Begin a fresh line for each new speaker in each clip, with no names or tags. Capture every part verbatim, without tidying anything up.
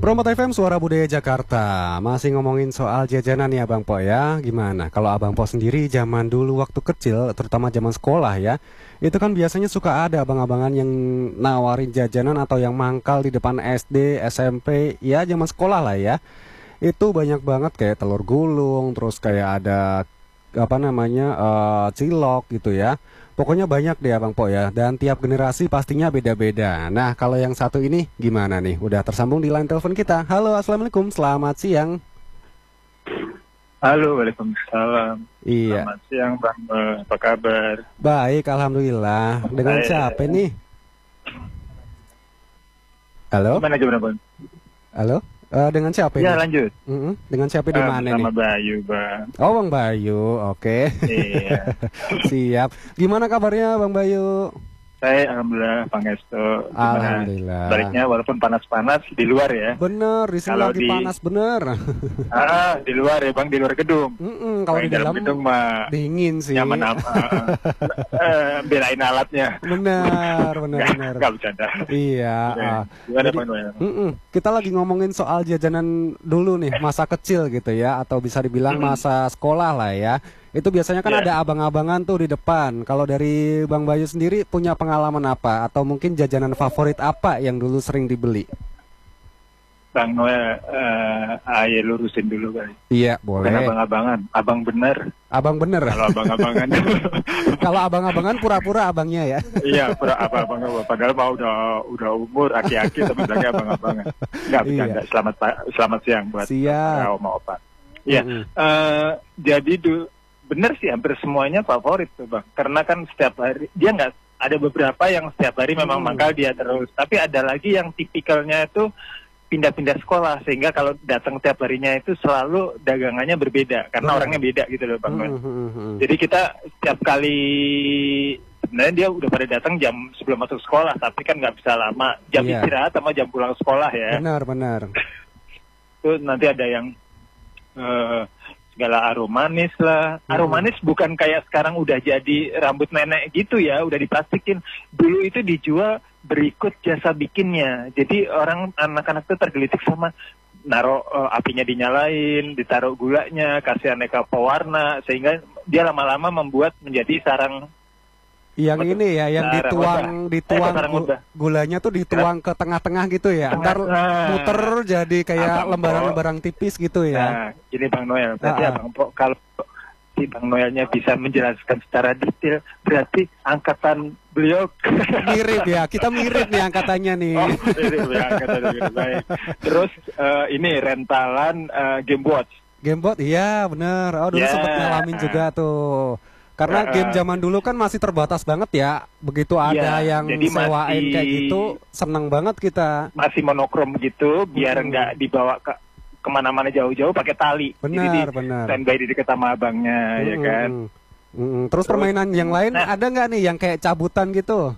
Promot F M Suara Budaya Jakarta. Masih ngomongin soal jajanan ya Bang Po ya. Gimana? Kalau Abang Po sendiri zaman dulu waktu kecil, terutama zaman sekolah ya, itu kan biasanya suka ada abang-abangan yang nawarin jajanan atau yang mangkal di depan S D, S M P, ya zaman sekolah lah ya. Itu banyak banget kayak telur gulung, terus kayak ada apa namanya eh, cilok gitu ya. Pokoknya banyak deh Abang Po ya. Dan tiap generasi pastinya beda-beda. Nah kalau yang satu ini gimana nih? Udah tersambung di line telepon kita. Halo, assalamualaikum, selamat siang.
Halo, waalaikumsalam.
Iya.
Selamat siang Bang, Eh, apa kabar?
Baik, alhamdulillah. Dengan
Baik.
siapa nih? Halo,
Gimana aja Bang?
halo. Eh, dengan siapa
Ya
ini?
lanjut.
Mm-mm. Dengan siapa di
Eh,
mana
Sama
nih?
Bayu Bang.
Oh, Bang Bayu. Oke.
Iya.
Siap. Gimana kabarnya Bang Bayu?
Saya alhamdulillah Pangestu. Gimana?
Alhamdulillah.
Baliknya walaupun panas-panas di luar ya.
Bener, di sini
Kalau
lagi
di-
panas bener.
Ah, di luar ya Bang, di luar gedung.
Mm-mm, kalau
Kalau
di dalam
gedung mah
dingin sih.
nyaman apa? Eh, belain alatnya.
Bener, bener,
Nggak,
bener.
nggak bercanda.
Iya.
Oke.
ah.
Gimana
Jadi,
Bang Noel?
mm-mm, kita lagi ngomongin soal jajanan dulu nih, masa kecil gitu ya, atau bisa dibilang
Mm-mm.
masa sekolah lah ya. Itu biasanya kan
Iya.
ada abang-abangan tuh di depan. Kalau dari Bang Bayu sendiri punya pengalaman apa? Atau mungkin jajanan favorit apa yang dulu sering dibeli?
Bang Noel, eh, ayo lurusin dulu kali.
Iya,
Bukan
boleh.
abang-abangan, abang bener.
Abang bener.
Kalau abang-abangan.
Kalau abang-abangan pura-pura abangnya ya.
Iya, pura apa abang padahal mau udah udah umur aki-aki tapi bilangnya abang-abangan. Enggak bercanda.
Iya.
Selamat pa- selamat siang buat
Siap.
para oma-opa. Iya.
Mm-mm.
eh, jadi du, bener sih hampir semuanya favorit tuh Bang. Karena kan setiap hari dia nggak ada beberapa yang setiap hari memang
Hmm.
mangkal dia terus. Tapi ada lagi yang tipikalnya itu pindah-pindah sekolah sehingga kalau datang tiap harinya itu selalu dagangannya berbeda karena
Benar.
orangnya beda gitu loh Bang.
Mm-mm.
Jadi kita setiap kali sebenarnya dia udah pada datang jam sebelum masuk sekolah, tapi kan nggak bisa lama. Jam
Iya.
istirahat sama jam pulang sekolah ya.
Benar, benar.
Itu nanti ada yang eh, segala aromanis lah.
Hmm.
Aromanis bukan kayak sekarang udah jadi rambut nenek gitu ya, udah diplastikin. Dulu itu dijual berikut jasa bikinnya. Jadi orang anak-anak tuh tergelitik sama naruh eh, apinya dinyalain, ditaruh gulanya, kasih aneka pewarna sehingga dia lama-lama membuat menjadi sarang.
Yang
Betul.
ini ya, yang
Sarang
dituang,
lebah.
dituang
Eh, sarang
gu-
lebah.
gulanya tuh dituang ke tengah-tengah gitu ya. Ntar
Nah,
muter jadi kayak
Abang Po.
lembaran-lembaran tipis gitu ya.
Nah, ini Bang Noel. Berarti
Ah, ah.
Abang Po, kalau si Bang Noelnya bisa menjelaskan secara detail, berarti angkatan beliau
Mirip ya, kita mirip nih angkatannya nih.
Oh, mirip ya, angkatan beliau. Baik. Terus eh, ini rentalan eh, Game Watch.
Gamebot, iya bener. Oh dulu
Ya.
sempet ngalamin juga tuh. Karena
Ya.
game zaman dulu kan masih terbatas banget ya. Begitu ada
Ya,
yang
jadi
sewain
masih-
kayak gitu, seneng banget kita.
Masih monokrom gitu, biar
Hmm.
nggak dibawa ke kemana-mana jauh-jauh pakai tali. Jadi di
Benar, benar.
standby di dekat sama abangnya, ya
Mm-mm.
kan.
Mm-mm. Terus
Terus,
permainan yang lain
nah.
ada nggak nih yang kayak cabutan gitu?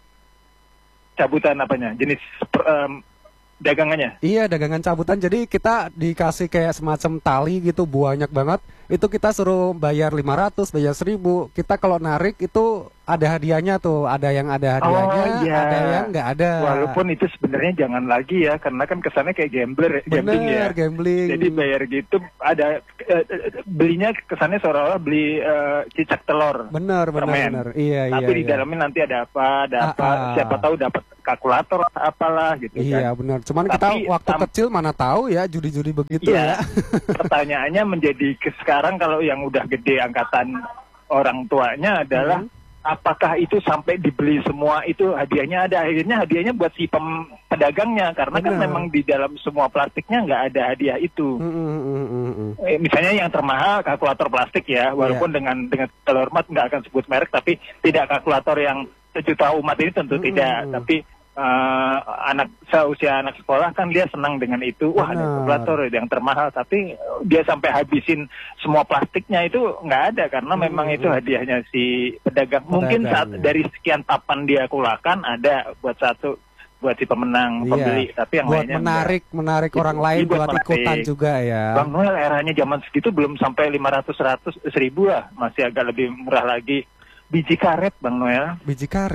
Cabutan apanya? Jenis per- em, dagangannya.
Iya, dagangan cabutan. Jadi kita dikasih kayak semacam tali gitu banyak banget. Itu kita suruh bayar lima ratus, bayar seribu. Kita kalau narik itu ada hadiahnya tuh. Ada yang ada hadiahnya,
Oh, iya.
ada yang nggak ada.
Walaupun itu sebenarnya jangan lagi ya, karena kan kesannya kayak gambler, gambling
Bener,
ya.
gambling.
Jadi bayar gitu ada eh, eh, belinya kesannya seolah-olah beli eh, cicak telur.
Bener, bener,
permen.
bener. Iya,
Tapi
iya.
di
iya.
dalamnya nanti ada apa, ada
Ah,
apa,
ah.
siapa tahu dapat kalkulator apalah gitu
Iya,
kan.
bener. Cuman
Tapi
kita waktu
tam-
kecil mana tahu ya judi-judi begitu ya.
Iya. Pertanyaannya menjadi ke sekarang kalau yang udah gede angkatan orang tuanya adalah
Mhm.
apakah itu sampai dibeli semua itu hadiahnya ada, akhirnya hadiahnya buat si pem- pedagangnya karena kan
Benar.
memang di dalam semua plastiknya nggak ada hadiah itu.
Mm, mm, mm, mm, mm.
Eh, misalnya yang termahal kalkulator plastik ya, walaupun
Iya.
dengan dengan terhormat nggak akan sebut merek, tapi tidak kalkulator yang sejuta umat ini tentu
Mm-mm.
tidak, tapi eh, anak seusia anak sekolah kan dia senang dengan itu, wah ada
Benar.
kalkulator yang termahal, tapi eh, dia sampai habisin semua plastiknya itu nggak ada karena memang
Mm-mm.
itu hadiahnya si pedagang. Mungkin saat
Pedagangnya.
dari sekian papan dia kulakan ada buat satu buat si pemenang
Iya.
pembeli, tapi yang
Buat
lainnya
menarik, menarik
Iya,
orang lain
iya, buat
buat ikutan
menarik.
juga ya.
enggak. Bang Noel eranya zaman segitu belum sampai lima ratus, seratus, seribu lah, masih agak lebih murah lagi. Biji karet Bang Noel.
Biji karet.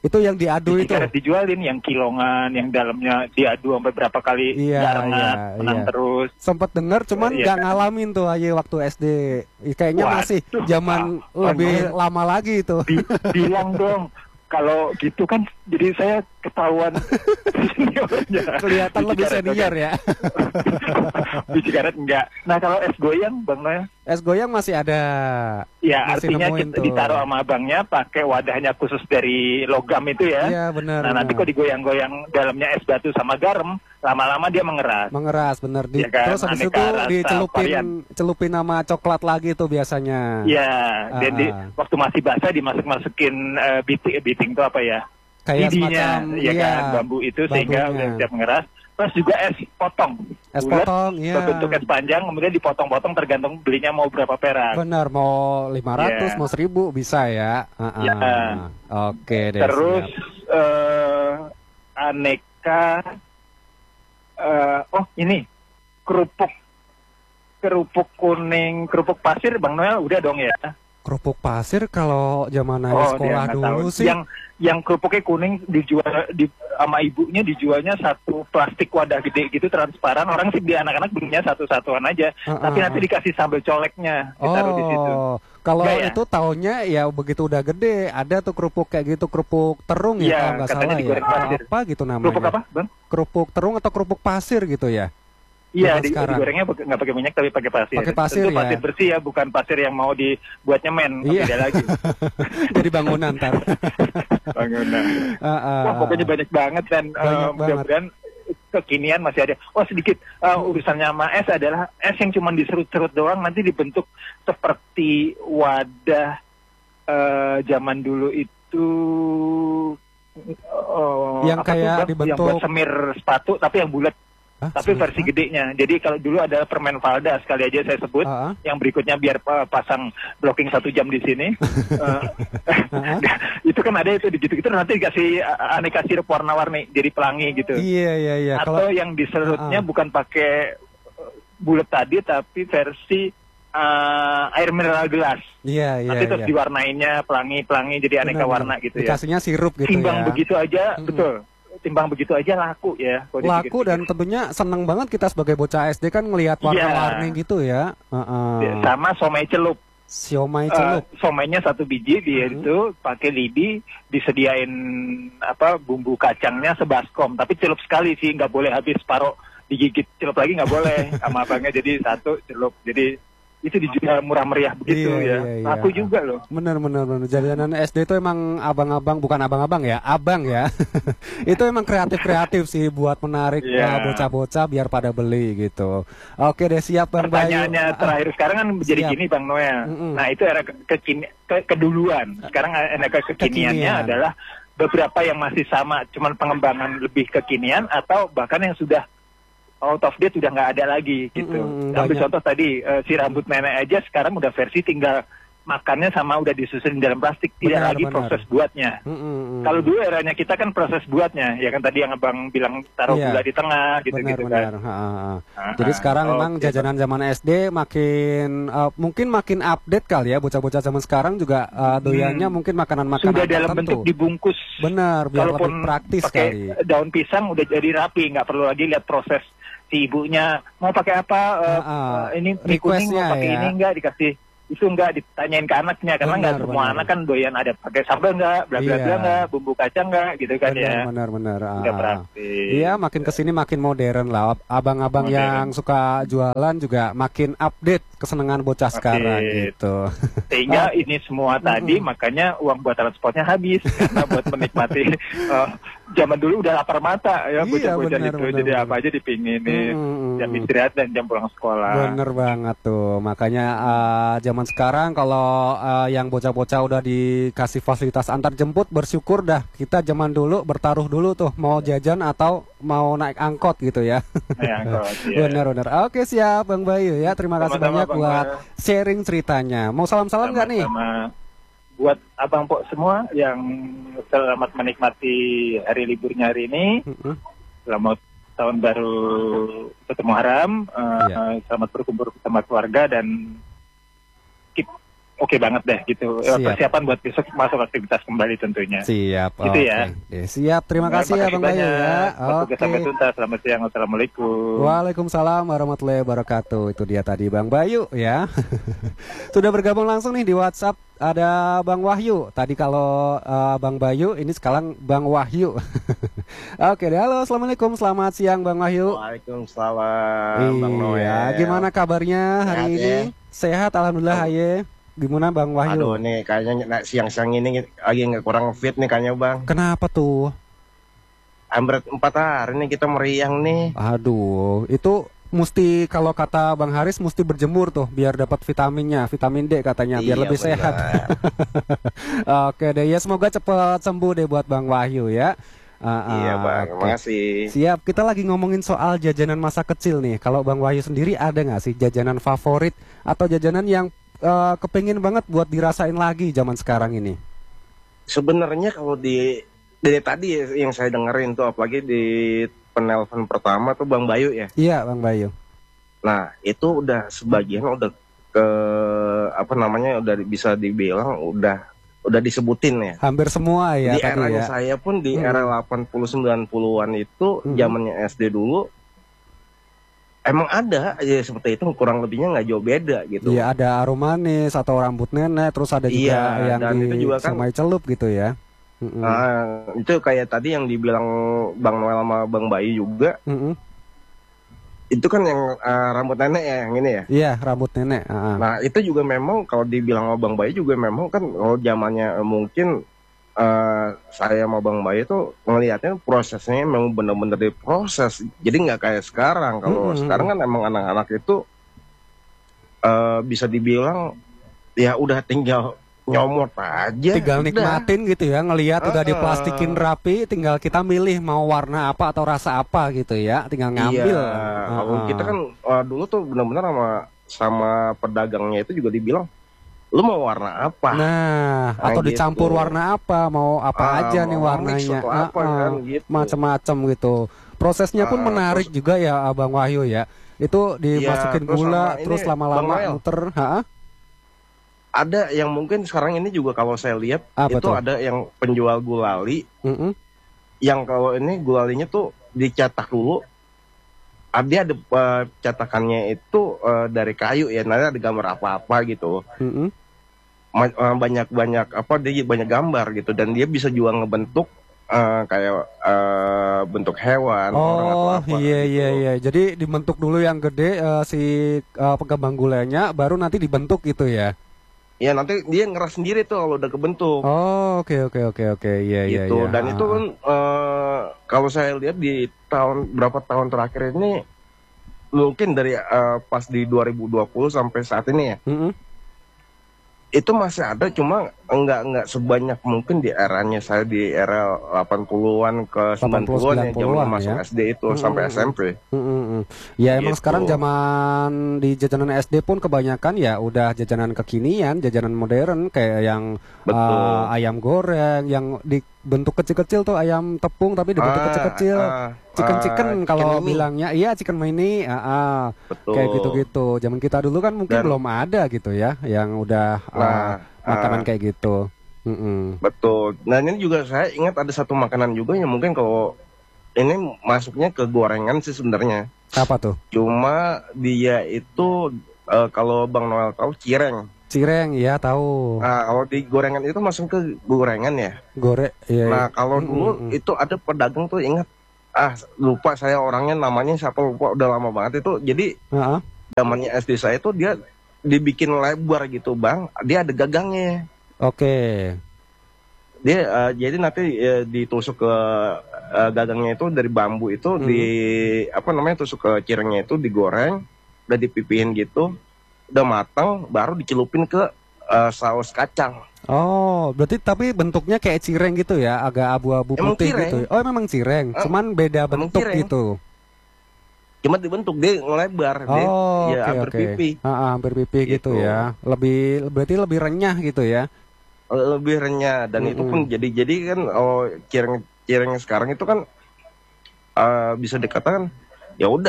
Itu yang diadu
Biji
itu.
karet dijualin, yang kilongan, yang dalamnya diadu sampai berapa kali
Iya,
garangat,
iya,
menang
iya.
terus.
Sempet denger cuman
Iya
nggak
kan?
ngalamin tuh aja waktu S D. Ih, kayaknya masih
Waduh,
zaman
ah,
lebih
oh,
lama lagi itu.
Bi- bilang dong, kalau gitu kan jadi saya ketahuan seniornya.
Kelihatan
Biji
lebih
karet,
senior
oke.
ya.
Biji karet enggak. Nah kalau es goyang Bang Noel,
Es goyang masih ada.
ya
Masih
artinya
nemuin
kita
tuh.
ditaruh sama abangnya pakai wadahnya khusus dari logam itu ya.
Iya benar.
Nah nanti
benar.
kok digoyang-goyang dalamnya es batu sama garam, lama-lama dia mengeras.
Mengeras bener di
Ya kan,
terus habis
aneka
itu
rasa
dicelupin
varian.
celupin nama coklat lagi tuh biasanya.
Ya,
Ah,
dan di,
ah.
waktu masih basah dimasuk-masukin eh, biting, eh, biting itu apa ya?
Kayak
Lidinya,
semacam
ya
iya,
kan, bambu itu sehingga
bambunya.
udah siap mengeras. Terus juga es potong,
Es
bulat,
potong, iya.
berbentuk es panjang, kemudian dipotong-potong tergantung belinya mau berapa perak.
Benar, mau lima ratus,
Iya.
mau seribu bisa ya. Ah, ah.
Iya.
Oke deh.
Terus
siap.
eh, aneka, eh, oh ini kerupuk kerupuk kuning, kerupuk pasir, Bang Noel udah dong ya?
Kerupuk pasir kalau zaman aja
Oh,
sekolah
dia nggak
dulu
tahu.
sih.
Yang yang kerupuknya kuning dijual di sama ibunya dijualnya satu plastik wadah gede gitu transparan. Orang sih di anak-anak belinya satu-satuan aja.
Uh-uh.
Tapi nanti dikasih sambal coleknya ditaruh di situ.
Oh, kalau
Nggak ya?
itu taunya ya begitu udah gede ada tuh kerupuk kayak gitu, kerupuk terung ya
Iya,
kalau nggak
katanya
salah ya.
digoreng pasir.
Apa gitu namanya?
Kerupuk apa, Bang?
Kerupuk terung atau kerupuk pasir gitu ya?
Iya,
Zaman
di,
sekarang.
digorengnya pakai- nggak pakai minyak tapi pakai pasir.
Pakai pasir,
Tentu
ya.
pasir bersih ya, bukan pasir yang mau dibuat nyemen.
Iya.
Beda lagi.
Jadi bangunan ntar.
Bangunan.
Ah, ah,
Wah, pokoknya banyak banget dan eh,
Banyak banget.
mudah-mudahan kekinian masih ada. Oh sedikit eh, urusannya sama es adalah es yang cuma diserut-serut doang nanti dibentuk seperti wadah eh, zaman dulu itu eh,
Yang
apa tuh,
kayak
Bang?
dibentuk-
yang buat semir sepatu tapi yang bulat.
Hah,
Tapi
sebentar.
versi gedenya. Jadi kalau dulu ada permen Valda sekali aja saya sebut.
Ah, ah.
Yang berikutnya biar uh, pasang blocking satu jam di sini. Uh,
Ah,
itu kan ada itu gitu-gitu nanti dikasih uh, aneka sirup warna-warni jadi pelangi gitu.
Iya iya iya.
Atau
Kalau
yang diserutnya
Ah, ah.
bukan pakai uh, bulat tadi tapi versi uh, air mineral gelas.
iya iya.
Nanti terus
iya.
diwarnainya pelangi-pelangi jadi aneka
Benar-benar.
warna gitu ya.
Dikasihnya sirup gitu
Timbang
ya.
begitu aja,
Mm-mm.
betul. Timbang begitu aja laku ya. kalau
Laku
dipikir-pikir.
dan tentunya seneng banget kita sebagai bocah S D kan ngelihat
Iya.
warna-warni gitu ya. Heeh.
Sama somai celup.
Siomay
Eh,
celup.
somainya satu biji dia
Mhm.
itu pakai lidi disediain apa bumbu kacangnya sebaskom tapi celup sekali sih nggak boleh habis separuh digigit celup lagi nggak boleh sama abangnya jadi satu celup jadi itu dijual murah meriah begitu
Iya,
ya
iya, iya.
aku juga loh
Bener bener bener. Jajanan S D itu emang abang-abang bukan abang-abang ya, abang ya. Itu emang kreatif-kreatif sih buat menarik
Iya.
uh, bocah-bocah biar pada beli gitu. Oke deh siap Bang Bayu.
pertanyaannya
Ah,
terakhir sekarang kan menjadi
Siap.
gini Bang Noel
Mm-mm.
nah itu era ke- kekini ke- keduluan sekarang era kekiniannya
Kekinian.
adalah beberapa yang masih sama cuman pengembangan lebih kekinian atau bahkan yang sudah out of date udah nggak ada lagi gitu.
Mm-mm,
Ambil
banyak.
contoh tadi eh, si rambut nenek aja sekarang udah versi tinggal makannya sama udah disusun dalam plastik tidak
Benar,
lagi
benar.
proses buatnya.
mm, mm, mm.
Kalau dulu eranya kita kan proses buatnya ya kan tadi yang abang bilang taruh
Iya.
gula di tengah gitu
benar
gitu
benar.
kan.
Ha, ha, ha.
Ah,
Jadi
ah.
sekarang memang
Oke,
jajanan zaman S D makin uh, mungkin makin update kali ya bocah-bocah zaman sekarang juga uh, doyannya
Hmm.
mungkin makanan-makanan
sudah dalam
tertentu.
bentuk dibungkus.
Benar, biar
Kalaupun
lebih praktis
pakai
kali.
daun pisang udah jadi rapi, nggak perlu lagi lihat proses si ibunya mau pakai apa eh,
Ah, ah.
eh, ini mie kuning
Requestnya
mau pakai
ya.
ini enggak dikasih itu enggak ditanyain ke anaknya karena
Benar,
nggak semua
benar.
anak kan doyan ada pakai sambal enggak bla bla
Iya.
bla enggak bumbu kacang enggak gitu kan
Benar,
ya
benar, benar.
udah
Ah.
praktis.
Iya, makin kesini makin modern lah. Abang-abang
Modern.
yang suka jualan juga makin update kesenangan bocah sekarang gitu.
Sehingga ini semua tadi
Mm-mm.
makanya uang buat transportnya habis karena buat menikmati eh, zaman dulu udah lapar mata ya
Iya,
bocah-bocah
benar,
itu
benar,
jadi
benar.
apa aja dipinginin
Mm-mm.
jam istirahat dan jam pulang sekolah.
Bener banget tuh. Makanya uh, zaman sekarang kalau uh, yang bocah-bocah udah dikasih fasilitas antar jemput bersyukur dah. Kita zaman dulu bertaruh dulu tuh mau jajan atau mau naik angkot gitu ya.
Ya, kok, iya.
Bener-bener. Oke siap Bang Bayu ya. Terima kasih
Sama-sama,
banyak
Bang
buat
Bayu.
sharing ceritanya. Mau salam-salam nggak nih?
Sama-sama. Buat abang pok semua yang selamat menikmati hari liburnya hari ini,
Mm-mm.
selamat tahun baru Satu Muharram, eh,
Iya.
selamat berkumpul bersama keluarga dan keep oke banget deh gitu. Eh,
Siap.
Persiapan buat besok masuk aktivitas kembali tentunya.
Siap.
Gitu
Oke.
ya.
Oke, siap. Terima
Nah,
kasih ya
makasih
Bang Bayu
banyak.
ya.
Waktu sampai
Oke.
tuntas. Selamat siang. Assalamualaikum.
Waalaikumsalam warahmatullahi wabarakatuh. Itu dia tadi Bang Bayu ya. Sudah bergabung langsung nih di WhatsApp. Ada Bang Wahyu. Tadi kalau uh, Bang Bayu, ini sekarang Bang Wahyu. Oke deh, halo, assalamualaikum, selamat siang Bang Wahyu.
Waalaikumsalam Bang Noel.
Iya, gimana kabarnya hari
Sehat,
ini?
ya?
Sehat, alhamdulillah. Haye. Gimana Bang Wahyu?
Aduh nih kayaknya nah, siang-siang ini lagi nggak kurang fit nih kayaknya Bang.
Kenapa tuh?
Hampir empat hari nih kita meriang nih.
Aduh, itu mesti kalau kata Bang Haris mesti berjemur tuh biar dapat vitaminnya, vitamin D katanya, biar
Iya,
lebih
benar.
sehat. Oke deh, ya semoga cepat sembuh deh buat Bang Wahyu ya. Ah,
Iya
ah,
Bang,
oke.
makasih.
Siap, kita lagi ngomongin soal jajanan masa kecil nih. Kalau Bang Wahyu sendiri ada nggak sih jajanan favorit atau jajanan yang eh, kepengin banget buat dirasain lagi zaman sekarang ini?
Sebenarnya kalau di dari tadi ya, yang saya dengerin tuh apalagi di penelpon pertama tuh Bang Bayu ya.
Iya, Bang Bayu.
Nah itu udah sebagian udah ke apa namanya udah bisa dibilang udah udah disebutin ya.
Hampir semua ya
Di
tadi
eranya
ya.
saya pun di
Hmm.
era delapan puluh sembilan puluhan itu
Hmm.
zamannya S D dulu emang ada ya seperti itu kurang lebihnya nggak jauh beda gitu.
Iya, ada arum manis atau rambut nenek, terus ada juga
Iya,
yang
dan
di
itu juga kan-
semai celup gitu ya. Mm-mm.
Nah, itu kayak tadi yang dibilang Bang Noel sama Bang Bayu juga
Mm-mm.
itu kan yang eh, rambut nenek ya yang ini ya.
Iya, rambut nenek. Ah, ah.
Nah itu juga memang kalau dibilang sama Bang Bayu juga memang kan kalau zamannya eh, mungkin eh, saya sama Bang Bayu tuh ngelihatnya prosesnya memang benar-benar diproses. Jadi nggak kayak sekarang. Kalau
Mm-mm.
sekarang kan emang anak-anak itu eh, bisa dibilang ya udah tinggal nyomot aja.
Tinggal
udah.
nikmatin gitu ya, ngelihat udah
Ah.
diplastikin rapi, tinggal kita milih mau warna apa atau rasa apa gitu ya, tinggal ngambil.
Iya,
Ah,
kalau
ah.
kita kan eh, dulu tuh benar-benar sama sama pedagangnya itu juga dibilang, lu mau warna apa?
Nah,
Nah,
atau
gitu.
dicampur warna apa, mau apa
Ah,
aja nih
mau mix
warnanya,
atau apa
Ah, ah.
kan, gitu.
Macem-macem gitu. Prosesnya pun
Ah,
menarik
terus-
juga ya, Abang Wahyu ya. Itu dimasukin
terus
gula,
sama ini,
terus lama-lama
Bang Noel.
muter. Ha?
Ada yang mungkin sekarang ini juga kalau saya lihat
Apa
itu
tuh?
ada yang penjual gulali,
Mm-mm.
yang kalau ini gulalinya tuh dicetak dulu. Ah, Dia ada eh, cetakannya itu eh, dari kayu ya, nanti ada gambar apa-apa gitu.
Mm-mm.
Ma- eh, banyak-banyak apa dia banyak gambar gitu dan dia bisa juga ngebentuk eh, kayak eh, bentuk hewan orang atau
Oh
apa
iya
gitu.
iya iya. Jadi dibentuk dulu yang gede eh, si eh, pengembang gulanya, baru nanti dibentuk gitu ya.
Ya nanti dia ngeras sendiri tuh kalau udah kebentuk
Oh oke oke oke oke iya iya
gitu
iya.
dan
Ah,
itu
ah.
kan eh, kalau saya lihat di tahun berapa tahun terakhir ini mungkin dari eh, pas di dua ribu dua puluh sampai saat ini ya
Mm-mm.
itu masih ada cuma enggak enggak sebanyak mungkin di eranya saya di era delapan puluhan ke sembilan puluhan ya
sembilan puluhan
zaman masuk
ya.
S D itu sampai S M P.
Mm-mm. Ya emang
Gitu.
sekarang zaman di jajanan S D pun kebanyakan ya udah jajanan kekinian, jajanan modern kayak yang
Betul.
eh, ayam goreng yang dibentuk kecil-kecil tuh, ayam tepung tapi dibentuk
Ah,
kecil-kecil.
ah,
Chicken-chicken
ah,
kalau
chicken mini.
bilangnya, iya chicken mini, ah, ah.
Betul.
Kayak gitu-gitu. Zaman kita dulu kan mungkin
Dan-
belum ada gitu ya, yang udah ah,
Nah,
makanan
ah.
kayak gitu. Mm-mm.
Betul. Nah ini juga saya ingat ada satu makanan juga yang mungkin kalau ini masuknya ke gorengan sih sebenarnya.
Apa tuh?
Cuma dia itu eh, kalau Bang Noel tahu cireng.
Cireng, ya tahu.
Nah kalau di gorengan itu masuk ke gorengan ya.
Goreng, iya.
Nah
iya.
kalau
Mm,
dulu
mm, mm.
itu ada pedagang tuh ingat ah lupa saya orangnya namanya siapa lupa udah lama banget itu. Jadi
Ah, ah.
zamannya S D saya tuh dia dibikin lebar gitu Bang. Dia ada gagangnya.
Oke.
Dia eh, jadi nanti eh, ditusuk ke eh, gagangnya itu dari bambu itu
Hmm.
di apa namanya tusuk ke cirengnya itu digoreng, udah dipipihin gitu, udah matang, baru dicelupin ke eh, saus kacang.
Oh, berarti tapi bentuknya kayak cireng gitu ya, agak abu-abu
Emang
putih
cireng.
gitu. Oh, memang cireng,
Eh,
cuman beda
emang
bentuk
cireng.
gitu.
Cuma dibentuk dia ngelebar, dia
Oh,
ya
oke
hampir
oke.
pipi,
Ah, ah, hampir pipi gitu
Gitu.
ya. Lebih berarti lebih renyah gitu ya.
lebih renyah dan itu pun
Mm-mm.
jadi jadi kan oh cireng cireng sekarang itu kan eh, bisa dikatakan ya udah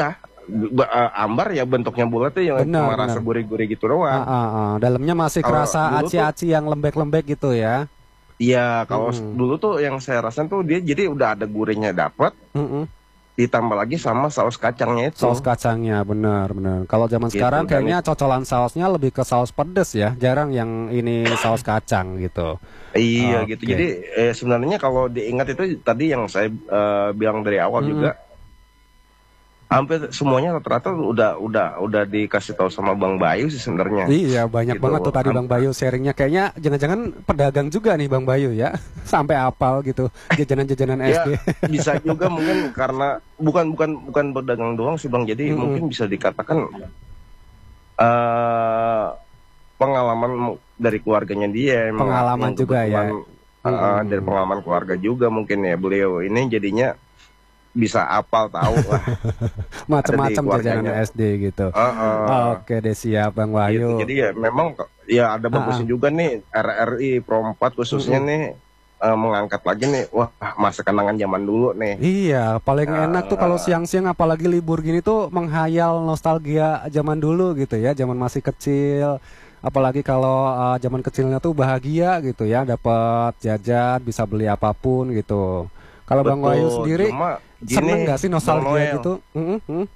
be- eh, ambar ya bentuknya bulat tuh yang
Benar,
cuma rasa
benar.
gurih-gurih gitu
Ah,
doang.
ah, ah. Dalamnya masih
Kalau
kerasa
dulu tuh,
aci-aci yang lembek-lembek gitu ya.
iya kalau s-
Mm-mm.
dulu tuh yang saya rasain tuh dia jadi udah ada gurihnya dapat,
Mm-mm.
ditambah lagi sama saus kacangnya itu.
Saus kacangnya benar-benar. Kalau zaman
Gitu,
sekarang
dan
kayaknya cocolan sausnya lebih ke saus pedes ya. Jarang yang ini saus kacang gitu.
Iya gitu.
Oke.
Jadi eh, sebenarnya kalau diingat itu tadi yang saya eh, bilang dari awal
Mm-mm.
juga, hampir semuanya rata-rata udah udah udah dikasih tahu sama Bang Bayu sih sebenarnya.
Iya, banyak
Gitu.
banget tuh tadi
Am-
Bang Bayu sharingnya. Kayaknya jangan-jangan pedagang juga nih Bang Bayu ya. Sampai apal gitu jajanan-jajanan
Ya
S D.
bisa juga mungkin karena bukan bukan bukan pedagang doang sih Bang. Jadi
Mm-mm.
mungkin bisa dikatakan eh pengalaman mu- dari keluarganya dia, emang
Pengalaman
yang
juga ya.
kebetulan eh, dari
Mm-mm.
pengalaman keluarga juga mungkin ya beliau ini jadinya bisa apal tahu lah
Macem-macem
keluarganya.
jajanan S D gitu.
Eh, eh,
Oke deh, siap Bang
gitu.
Wahyu.
Jadi ya memang k- ya ada
Ah,
bagusnya juga nih R R I Pro empat khususnya
Mm-mm.
nih eh, mengangkat lagi nih, wah masa kenangan zaman dulu nih.
Iya, paling
Ya,
enak tuh kalau siang-siang apalagi libur gini tuh menghayal nostalgia zaman dulu gitu ya, zaman masih kecil. Apalagi kalau uh, zaman kecilnya tuh bahagia gitu ya, dapat jajan, bisa beli apapun gitu. Kalau Bang Wahyu
Betul,
sendiri
cuma
seneng
gini
nggak sih
Bang
nostalgia
Noel,
gitu? Mm-mm, mm.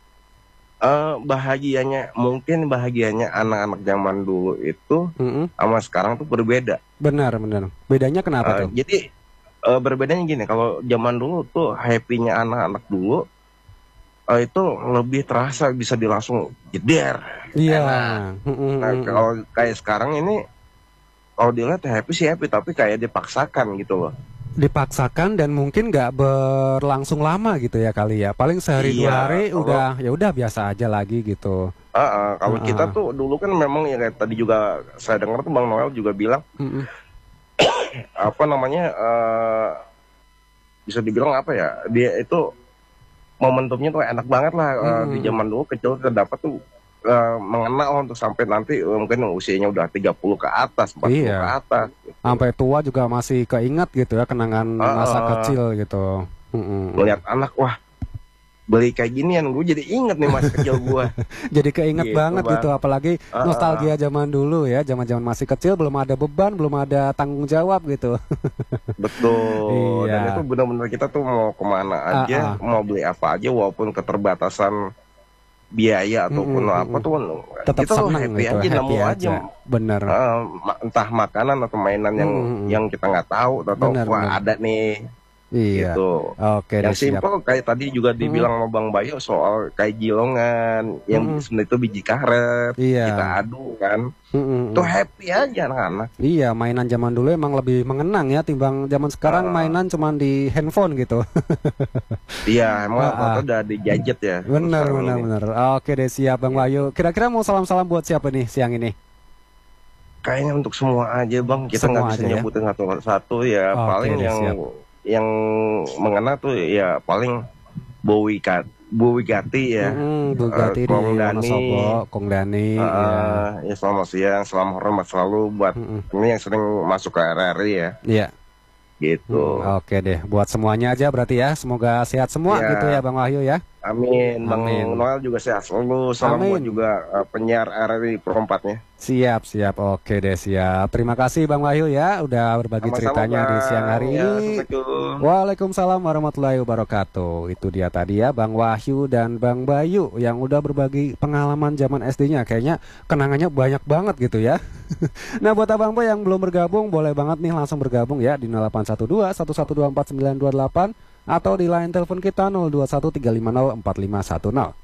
eh, bahagianya mungkin bahagianya anak-anak zaman dulu itu
Mm-mm.
sama sekarang tuh berbeda.
Benar, benar. Bedanya kenapa
Eh,
tuh?
jadi eh, berbedanya gini, kalau zaman dulu tuh happy-nya anak-anak dulu eh, itu lebih terasa bisa di langsung jeder.
Iya.
Enak.
Mm-mm,
Nah,
mm-mm.
kalau kayak sekarang ini kalau dilihat happy sih happy tapi kayak dipaksakan gitu loh.
Dipaksakan dan mungkin nggak berlangsung lama gitu ya kali ya. Paling sehari dua
Iya,
hari
kalau
udah ya udah biasa aja lagi gitu.
ah, ah, kalau kita
Heeh.
tuh dulu kan memang ya kayak tadi juga saya dengar tuh Bang Noel juga bilang
Mm-mm.
apa namanya eh, bisa dibilang apa ya, dia itu momentumnya tuh enak banget lah. Eh, di
Mm-mm.
zaman dulu kecil terdapat tuh eh, mengena lah untuk sampai nanti eh, mungkin usianya udah tiga puluh ke atas, empat puluh ke
Iya.
atas gitu.
Sampai tua juga masih keingat gitu ya kenangan masa
Ah,
kecil gitu. Mm-mm.
melihat anak, wah beli kayak ginian, gue jadi inget nih masa kecil gue.
Jadi keinget
Gitu
banget
Bang.
gitu apalagi
Ah, ah.
nostalgia zaman dulu ya, zaman-zaman masih kecil belum ada beban, belum ada tanggung jawab gitu.
Betul. Dan
Iya.
itu benar-benar kita tuh mau kemana
Ah,
aja,
ah.
mau beli apa aja, walaupun keterbatasan biaya ataupun
Mm-mm,
apa
mm-mm.
tuh,
Tetap
kita tuh
seneng
happy
gitu,
aja,
happy
nemu aja.
aja. Bener.
Ah, ma- entah makanan atau mainan yang
Mm-mm.
yang kita nggak tahu, atau
Bener,
wah
bener.
ada nih,
Iya.
gitu.
Oke deh,
Yang
siap.
simple kayak tadi juga dibilang sama Bang Bayu soal kayak gilongan, yang
Mm-mm.
sebenarnya itu biji karet,
Iya.
kita adu kan,
Mm-mm.
itu happy aja anak-anak.
Iya, mainan zaman dulu emang lebih mengenang ya timbang zaman sekarang
Ah.
mainan cuman di handphone gitu.
Iya, emang
Ah, ah.
apa udah di gadget ya.
Bener,
sekarang
bener,
ini.
bener. Oke deh, siap Bang Wahyu. Kira-kira mau salam-salam buat siapa nih siang ini?
Kayaknya untuk semua aja Bang, kita
Semua
nggak bisa
aja ya?
nyebutin satu-satu ya.
Oke
Paling
deh,
yang
siap.
yang mengena tuh ya paling Bowie Gat, Bowie Gati ya.
Mm-mm, Bu
Eh,
Gati di
Kong Dani.
Wonosobo, Kong Dani.
Eh,
Iya.
ya selamat siang, selamat hormat selalu buat
Mm-mm.
ini yang sering masuk ke R R I ya,
Iya.
gitu.
Hmm, oke deh, buat semuanya aja berarti ya. Semoga sehat semua
Iya.
gitu ya Bang Wahyu ya.
Amin, Bang
Amin.
Noel juga sehat selalu. Salam
Amin.
buat juga eh, penyiar R R I Pro empat-nya.
Siap, siap. Oke deh, siap. Terima kasih Bang Wahyu ya udah berbagi
Sama-sama,
ceritanya di
Bang.
siang hari
Ya,
ini.
Assalamualaikum.
Waalaikumsalam warahmatullahi wabarakatuh. Itu dia tadi ya Bang Wahyu dan Bang Bayu yang udah berbagi pengalaman zaman S D-nya. Kayaknya kenangannya banyak banget gitu ya. Nah, buat Abang Boy yang belum bergabung, boleh banget nih langsung bergabung ya di nol delapan satu dua, satu satu dua empat sembilan dua delapan atau di line telepon kita nol dua satu tiga lima nol empat lima satu nol.